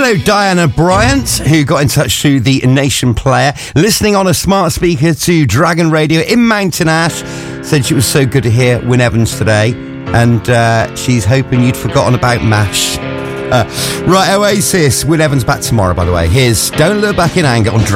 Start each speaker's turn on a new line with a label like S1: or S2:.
S1: Hello, Diana Bryant, who got in touch through the Nation Player, listening on a smart speaker to Dragon Radio in Mountain Ash. Said she was so good to hear Wyn Evans today, and she's hoping you'd forgotten about MASH. Right, Oasis, Wyn Evans back tomorrow, by the way. Here's Don't Look Back in Anger on Dragon.